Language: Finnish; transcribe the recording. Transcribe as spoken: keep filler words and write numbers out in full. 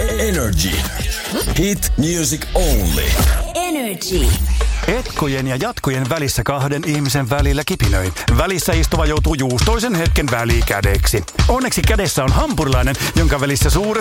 Energy. Hit music only. Energy. Etkojen ja jatkojen välissä kahden ihmisen välillä kipinöi. Välissä istuva joutuu juustoisen hetken välikädeksi. Onneksi kädessä on hampurilainen, jonka välissä suuret